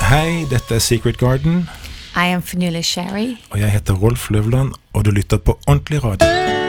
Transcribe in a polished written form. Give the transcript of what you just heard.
Hei, dette Secret Garden. I am Fionnuala Sherry. Og jeg heter Rolf Løvland, og du lytter på Ordentlig Radio.